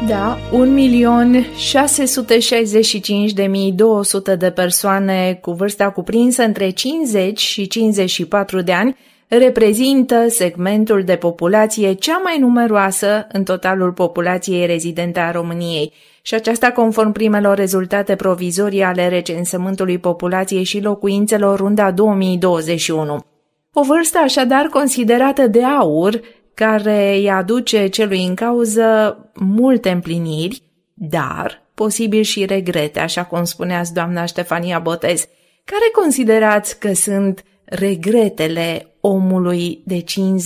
Da, 1.665.200 de persoane cu vârsta cuprinsă între 50 și 54 de ani reprezintă segmentul de populație cea mai numeroasă în totalul populației rezidente a României și aceasta conform primelor rezultate provizorii ale recensământului populației și locuințelor Runda 2021. O vârstă așadar considerată de aur, care îi aduce celui în cauză multe împliniri, dar posibil și regrete, așa cum spuneați doamna Ștefania Botez. Care considerați că sunt regretele omului de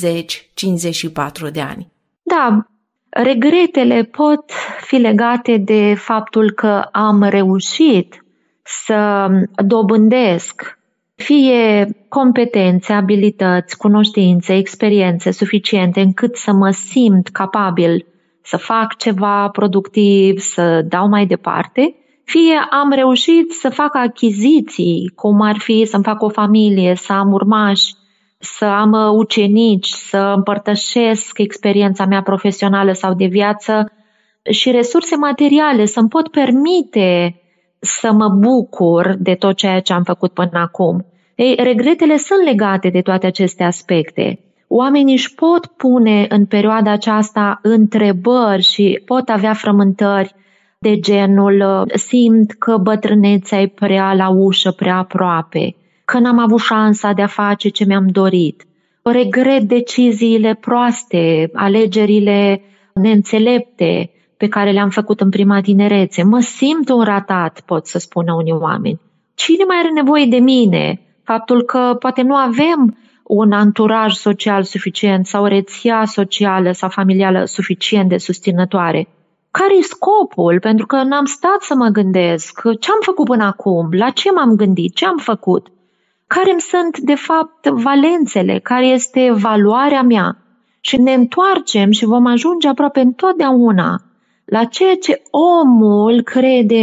50-54 de ani? Da, regretele pot fi legate de faptul că am reușit să dobândesc fie competențe, abilități, cunoștințe, experiențe suficiente încât să mă simt capabil să fac ceva productiv, să dau mai departe, fie am reușit să fac achiziții, cum ar fi să-mi fac o familie, să am urmași, să am ucenici, să împărtășesc experiența mea profesională sau de viață și resurse materiale, să-mi pot permite să mă bucur de tot ceea ce am făcut până acum. Ei, regretele sunt legate de toate aceste aspecte. Oamenii își pot pune în perioada aceasta întrebări și pot avea frământări de genul simt că bătrânețea e prea la ușă, prea aproape, că n-am avut șansa de a face ce mi-am dorit, regret deciziile proaste, alegerile neînțelepte pe care le-am făcut în prima tinerețe, mă simt un ratat, pot să spună unii oameni. Cine mai are nevoie de mine? Faptul că poate nu avem un anturaj social suficient sau o rețea socială sau familială suficient de susținătoare. Care e scopul? Pentru că n-am stat să mă gândesc ce am făcut până acum, la ce m-am gândit, ce am făcut, care îmi sunt de fapt valențele, care este valoarea mea. Și ne întoarcem și vom ajunge aproape întotdeauna la ceea ce omul crede